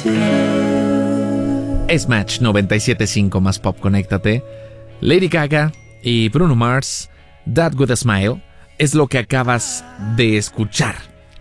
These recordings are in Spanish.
Es Match 97.5 más pop, conéctate. Lady Gaga y Bruno Mars, That With A Smile, es lo que acabas de escuchar.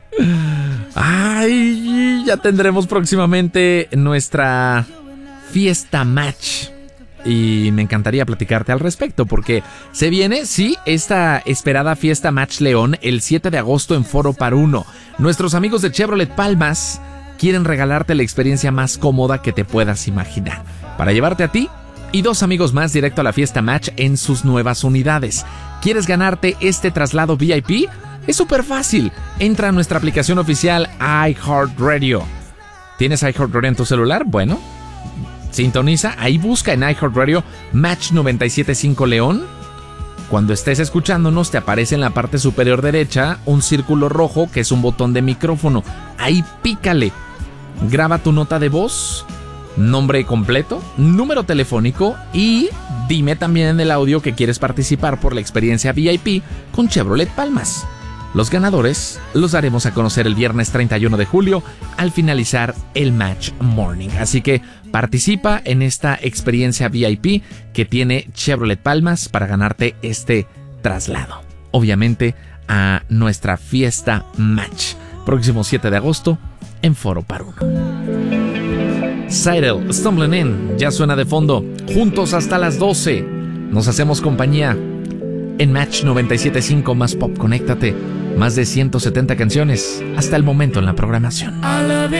Ay, ya tendremos próximamente nuestra fiesta Match. Y me encantaría platicarte al respecto porque se viene, sí, esta esperada fiesta Match León el 7 de agosto en Foro Par Uno. Nuestros amigos de Chevrolet Palmas quieren regalarte la experiencia más cómoda que te puedas imaginar, para llevarte a ti y 2 amigos más directo a la fiesta Match en sus nuevas unidades. ¿Quieres ganarte este traslado VIP? Es súper fácil. Entra a nuestra aplicación oficial iHeartRadio. ¿Tienes iHeartRadio en tu celular? Bueno, sintoniza, ahí busca en iHeartRadio Match 97.5 León. Cuando estés escuchándonos, te aparece en la parte superior derecha un círculo rojo que es un botón de micrófono. Ahí pícale. Graba tu nota de voz, nombre completo, número telefónico y dime también en el audio que quieres participar por la experiencia VIP con Chevrolet Palmas. Los ganadores los daremos a conocer el viernes 31 de julio al finalizar el Match Morning. Así que participa en esta experiencia VIP que tiene Chevrolet Palmas para ganarte este traslado. Obviamente a nuestra fiesta Match. Próximo 7 de agosto en Foro Par Uno. Seidel, Stumbling In, ya suena de fondo. Juntos hasta las 12. Nos hacemos compañía en Match 97.5 más pop. Conéctate. Más de 170 canciones hasta el momento en la programación.